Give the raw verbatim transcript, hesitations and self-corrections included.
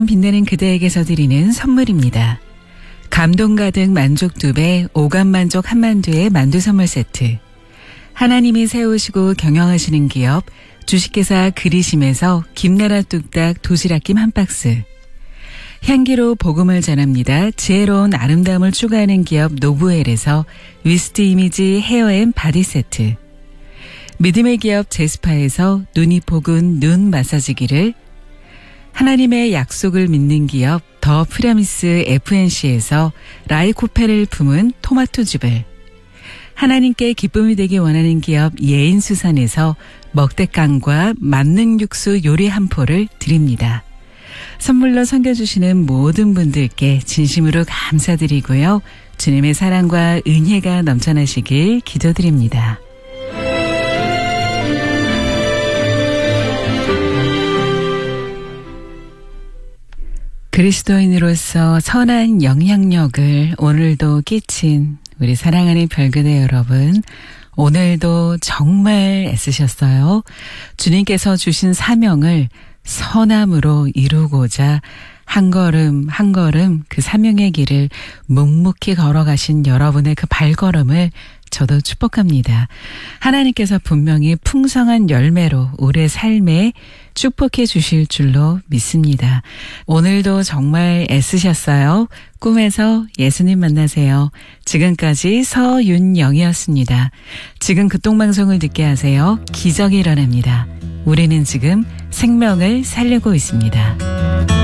빛나는 그대에게서 드리는 선물입니다. 감동 가득 만족 두 배, 오감 만족 한만두의 만두 선물 세트. 하나님이 세우시고 경영하시는 기업 주식회사 그리심에서 김나라 뚝딱 도시락김 한 박스. 향기로 복음을 전합니다. 지혜로운 아름다움을 추구하는 기업 노브웰에서 위스트 이미지 헤어앤 바디 세트. 믿음의 기업 제스파에서 눈이 포근 눈 마사지기를, 하나님의 약속을 믿는 기업 더 프라미스 에프엔씨에서 라이코페를 품은 토마토즙을, 하나님께 기쁨이 되기 원하는 기업 예인수산에서 먹대깡과 만능 육수 요리 한 포를 드립니다. 선물로 섬겨주시는 모든 분들께 진심으로 감사드리고요. 주님의 사랑과 은혜가 넘쳐나시길 기도드립니다. 그리스도인으로서 선한 영향력을 오늘도 끼친 우리 사랑하는 별그대 여러분, 오늘도 정말 애쓰셨어요. 주님께서 주신 사명을 선함으로 이루고자 한 걸음 한 걸음 그 사명의 길을 묵묵히 걸어가신 여러분의 그 발걸음을 저도 축복합니다. 하나님께서 분명히 풍성한 열매로 우리의 삶에 축복해 주실 줄로 믿습니다. 오늘도 정말 애쓰셨어요. 꿈에서 예수님 만나세요. 지금까지 서윤영이었습니다. 지금 극동방송을 듣게 하세요. 기적이 일어납니다. 우리는 지금 생명을 살리고 있습니다.